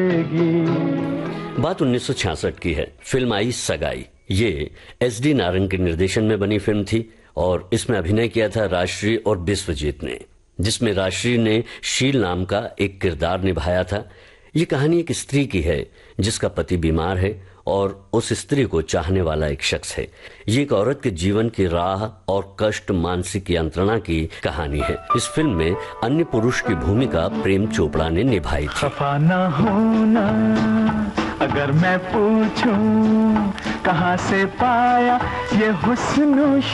बात 1966 की है। फिल्म आई सगाई। ये एस.डी. नारंग के निर्देशन में बनी फिल्म थी और इसमें अभिनय किया था राजश्री और बिस्वजीत ने, जिसमें राजश्री ने शील नाम का एक किरदार निभाया था। ये कहानी एक स्त्री की है जिसका पति बीमार है और उस स्त्री को चाहने वाला एक शख्स है। ये एक औरत के जीवन की राह और कष्ट, मानसिक यंत्रणा की कहानी है। इस फिल्म में अन्य पुरुष की भूमिका प्रेम चोपड़ा ने निभाई थी। खफा ना होना अगर मैं पूछूं कहां से पाया ये हुस्न